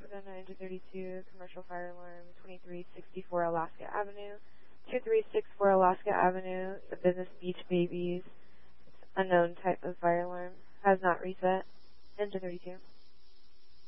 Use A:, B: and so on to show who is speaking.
A: Sedona, Engine 32, commercial fire alarm, 2364 Alaska Avenue. 2364 Alaska Avenue, the business Beach Babies, unknown type of fire alarm, has not reset. Engine 32.